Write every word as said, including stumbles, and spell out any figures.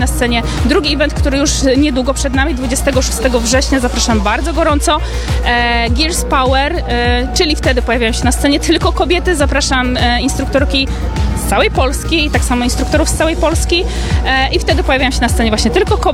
na scenie. Drugi event, który już niedługo przed nami, dwudziestego szóstego września, zapraszam bardzo gorąco. E, Gears Power, e, czyli wtedy pojawiają się na scenie tylko kobiety. Zapraszam e, instruktorki z całej Polski, tak samo instruktorów z całej Polski e, i wtedy pojawiają się na scenie właśnie tylko kobiety.